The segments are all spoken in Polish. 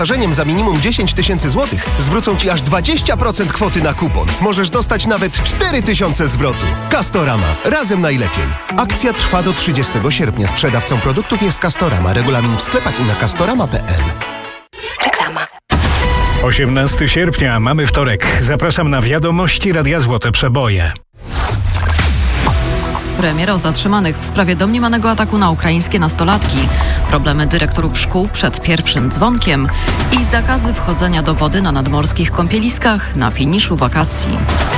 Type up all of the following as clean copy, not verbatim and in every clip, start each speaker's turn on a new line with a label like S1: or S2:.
S1: Zdarzeniem za minimum 10 tysięcy złotych zwrócą Ci aż 20% kwoty na kupon. Możesz dostać nawet 4 tysiące zwrotu. Castorama. Razem najlepiej. Akcja trwa do 30 sierpnia. Sprzedawcą produktów jest Castorama. Regulamin w sklepach i na castorama.pl.
S2: Reklama.
S3: 18 sierpnia, mamy wtorek. Zapraszam na wiadomości Radia Złote Przeboje.
S4: Premier o zatrzymanych w sprawie domniemanego ataku na ukraińskie nastolatki, problemy dyrektorów szkół przed pierwszym dzwonkiem i zakazy wchodzenia do wody na nadmorskich kąpieliskach na finiszu wakacji.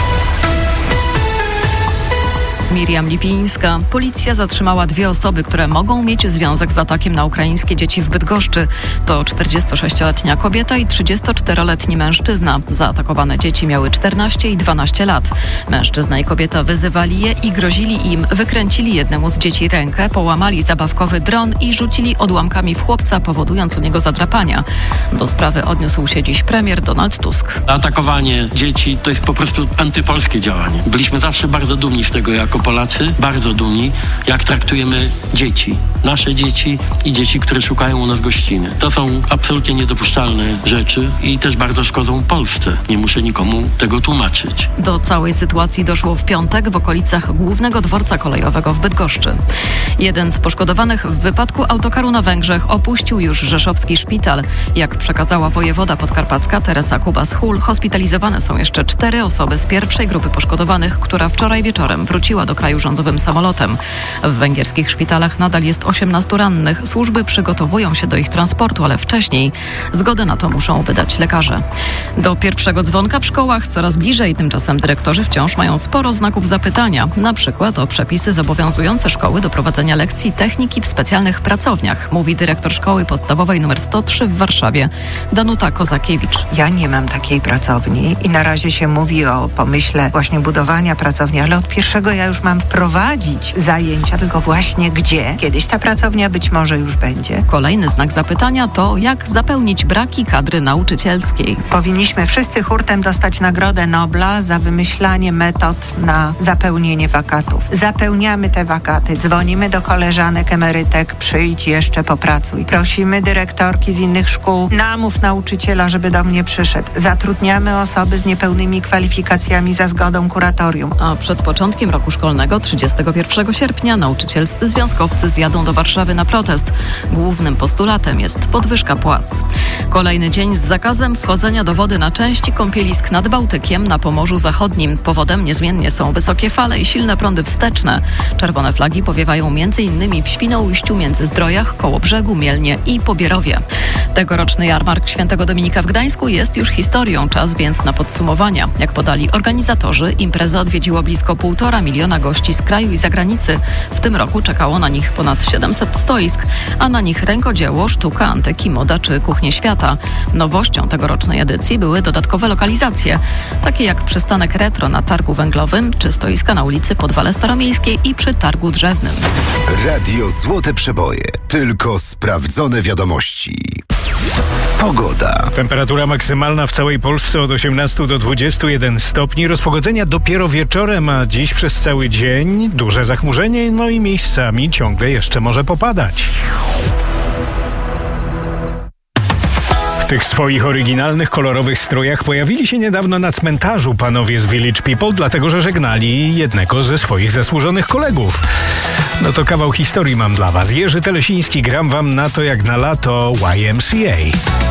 S4: Miriam Lipińska. Policja zatrzymała 2 osoby, które mogą mieć związek z atakiem na ukraińskie dzieci w Bydgoszczy. To 46-letnia kobieta i 34-letni mężczyzna. Zaatakowane dzieci miały 14 i 12 lat. Mężczyzna i kobieta wyzywali je i grozili im. Wykręcili jednemu z dzieci rękę, połamali zabawkowy dron i rzucili odłamkami w chłopca, powodując u niego zadrapania. Do sprawy odniósł się dziś premier Donald Tusk.
S5: Atakowanie dzieci to jest po prostu antypolskie działanie. Byliśmy zawsze bardzo dumni z tego jako Polacy, bardzo dumni, jak traktujemy dzieci. Nasze dzieci i dzieci, które szukają u nas gościny. To są absolutnie niedopuszczalne rzeczy i też bardzo szkodzą Polsce. Nie muszę nikomu tego tłumaczyć.
S4: Do całej sytuacji doszło w piątek w okolicach głównego dworca kolejowego w Bydgoszczy. Jeden z poszkodowanych w wypadku autokaru na Węgrzech opuścił już rzeszowski szpital. Jak przekazała wojewoda podkarpacka Teresa Kubas-Hul, hospitalizowane są jeszcze 4 osoby z pierwszej grupy poszkodowanych, która wczoraj wieczorem wróciła do kraju rządowym samolotem. W węgierskich szpitalach nadal jest 18 rannych. Służby przygotowują się do ich transportu, ale wcześniej zgodę na to muszą wydać lekarze. Do pierwszego dzwonka w szkołach coraz bliżej, tymczasem dyrektorzy wciąż mają sporo znaków zapytania, na przykład o przepisy zobowiązujące szkoły do prowadzenia lekcji techniki w specjalnych pracowniach, mówi dyrektor szkoły podstawowej nr 103 w Warszawie, Danuta Kozakiewicz.
S6: Ja nie mam takiej pracowni i na razie się mówi o pomyśle właśnie budowania pracowni, ale od pierwszego ja już mam wprowadzić zajęcia, tylko właśnie gdzie. Kiedyś ta pracownia być może już będzie.
S4: Kolejny znak zapytania to, jak zapełnić braki kadry nauczycielskiej.
S6: Powinniśmy wszyscy hurtem dostać Nagrodę Nobla za wymyślanie metod na zapełnienie wakatów. Zapełniamy te wakaty, dzwonimy do koleżanek, emerytek, przyjdź jeszcze, popracuj. Prosimy dyrektorki z innych szkół, namów nauczyciela, żeby do mnie przyszedł. Zatrudniamy osoby z niepełnymi kwalifikacjami za zgodą kuratorium.
S4: A przed początkiem roku szkolnego, 31 sierpnia, nauczycielscy związkowcy zjadą do Warszawy na protest. Głównym postulatem jest podwyżka płac. Kolejny dzień z zakazem wchodzenia do wody na części kąpielisk nad Bałtykiem na Pomorzu Zachodnim. Powodem niezmiennie są wysokie fale i silne prądy wsteczne. Czerwone flagi powiewają m.in. w Świnoujściu, Międzyzdrojach, Kołobrzegu, Mielnie i Pobierowie. Tegoroczny jarmark Świętego Dominika w Gdańsku jest już historią. Czas więc na podsumowania. Jak podali organizatorzy, imprezę odwiedziło blisko 1,5 miliona gości z kraju i zagranicy. W tym roku czekało na nich ponad 700 stoisk, a na nich rękodzieło, sztuka, antyki, moda czy kuchnie świata. Nowością tegorocznej edycji były dodatkowe lokalizacje, takie jak przystanek retro na targu węglowym, czy stoiska na ulicy Podwale Staromiejskiej i przy targu drzewnym.
S7: Radio Złote Przeboje. Tylko sprawdzone wiadomości. Pogoda.
S3: Temperatura maksymalna w całej Polsce od 18 do 21 stopni. Rozpogodzenia dopiero wieczorem, a dziś przez cały dzień duże zachmurzenie, no i miejscami ciągle jeszcze może popadać. W tych swoich oryginalnych, kolorowych strojach pojawili się niedawno na cmentarzu panowie z Village People, dlatego że żegnali jednego ze swoich zasłużonych kolegów. No to kawał historii mam dla was. Jerzy Telesiński, gram wam na to jak na lato YMCA.